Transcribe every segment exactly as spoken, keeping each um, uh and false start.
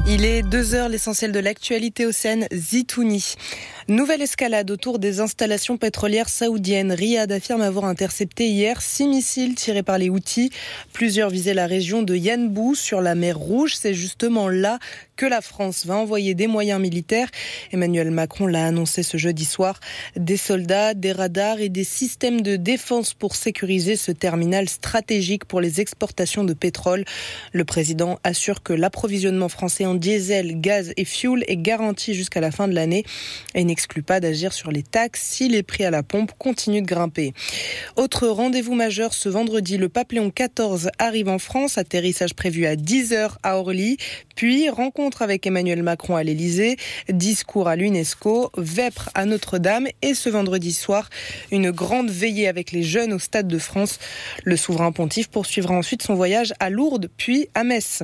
Il est deux heures, l'essentiel de l'actualité océane, Zitouni. Nouvelle escalade autour des installations pétrolières saoudiennes. Riyad affirme avoir intercepté hier six missiles tirés par les Houthis. Plusieurs visaient la région de Yanbu sur la mer Rouge. C'est justement là que la France va envoyer des moyens militaires. Emmanuel Macron l'a annoncé ce jeudi soir. Des soldats, des radars et des systèmes de défense pour sécuriser ce terminal stratégique pour les exportations de pétrole. Le président assure que l'approvisionnement français en diesel, gaz et fioul est garanti jusqu'à la fin de l'année et n'exclut pas d'agir sur les taxes si les prix à la pompe continuent de grimper. Autre rendez-vous majeur ce vendredi, le pape Léon quatorze arrive en France, atterrissage prévu à dix heures à Orly, puis rencontre avec Emmanuel Macron à l'Élysée, discours à l'UNESCO, vêpres à Notre-Dame et ce vendredi soir, une grande veillée avec les jeunes au Stade de France. Le souverain pontife poursuivra ensuite son voyage à Lourdes puis à Metz.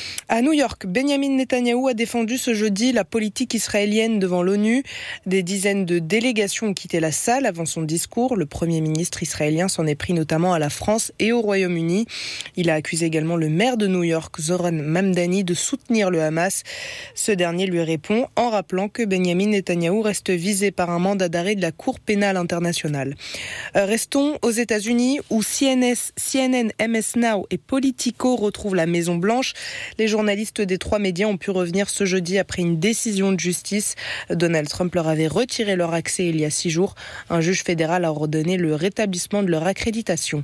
À New York, Benjamin Netanyahou a défendu ce jeudi la politique israélienne devant l'ONU. Des dizaines de délégations ont quitté la salle avant son discours. Le Premier ministre israélien s'en est pris notamment à la France et au Royaume-Uni. Il a accusé également le maire de New York, Zoran Mamdani, de soutenir le Hamas. Ce dernier lui répond en rappelant que Benjamin Netanyahou reste visé par un mandat d'arrêt de la Cour pénale internationale. Restons aux États-Unis où C N N, M S Now et Politico retrouvent la Maison-Blanche. Les journalistes des trois médias ont pu revenir ce jeudi après une décision de justice. Donald Trump leur avait retiré leur accès il y a six jours. Un juge fédéral a ordonné le rétablissement de leur accréditation.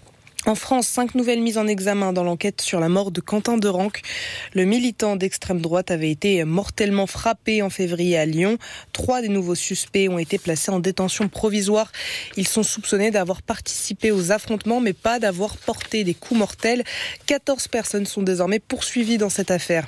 En France, cinq nouvelles mises en examen dans l'enquête sur la mort de Quentin Derenque. Le militant d'extrême droite avait été mortellement frappé en février à Lyon. Trois des nouveaux suspects ont été placés en détention provisoire. Ils sont soupçonnés d'avoir participé aux affrontements, mais pas d'avoir porté des coups mortels. quatorze personnes sont désormais poursuivies dans cette affaire.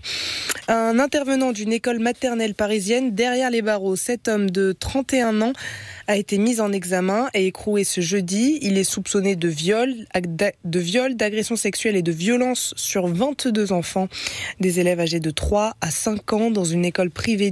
Un intervenant d'une école maternelle parisienne derrière les barreaux, cet homme de trente et un ans, a été mis en examen et écroué ce jeudi. Il est soupçonné de viol, de viol, d'agression sexuelle et de violence sur vingt-deux enfants. Des élèves âgés de trois à cinq ans dans une école privée